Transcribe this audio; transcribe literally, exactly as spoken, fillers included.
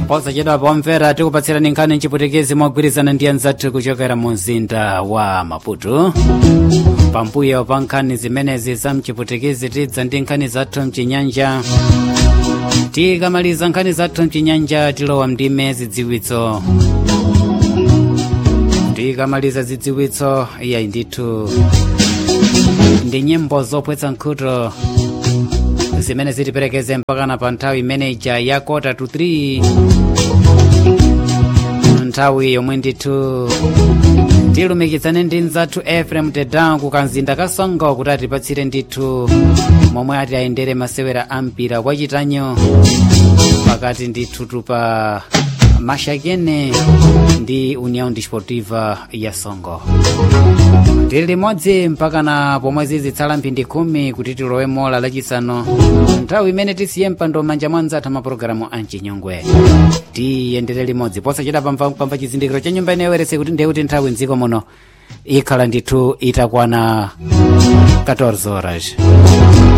posachedwa pomvera tikupatsirani nkhani mchiputikezi mogwirizana ndi anzathu kuchokera mu mzinda wa Maputo. Pambuyo pa nkhani zimenezi za mchiputikezi tidza ndi nkhani zathu mchinyanja. Tikamaliza nkhani zathu mchinyanja tilowa mndime zidziwitso. Tikamaliza zidziwitso iyayi ndithu ndi nyimbo zopwetsa nkhuto zimene zitiperekeze mpakana pa nthawi imeneja ya kota to three, nthawi yomwe ndithu tilumikitsane ndi nzathu Ephraim Tedan ku kanzinda ka Songo kuti atipatsire ndithu momwe ati ayendere masewera a mpira wachitanyo pakati ndithu tupa Mashakene ndi União Desportiva ya Songo. Tili limodzi mpakana pomwe zizitsala mphindi khumi kuti tilowe mola lachisanu, nthawi imene tisiye mpando manja mwanzathu mapulogalamu a mchinyongwe. Tiyendere limodzi posachedwa pamva chizindikiro cha nyumba ineyoweretse kuti ndiye kuti nthawi mdziko muno ikhala ndithu itakwana fourteen horas.